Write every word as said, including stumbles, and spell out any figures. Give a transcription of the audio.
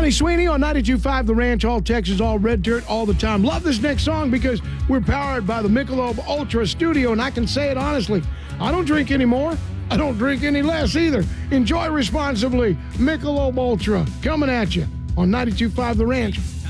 Donnie Sweeney on ninety-two point five The Ranch, all Texas, all red dirt, all the time. Love this next song because we're powered by the Michelob Ultra Studio, and I can say it honestly, I don't drink anymore. I don't drink any less either. Enjoy responsibly. Michelob Ultra coming at you on ninety-two point five The Ranch.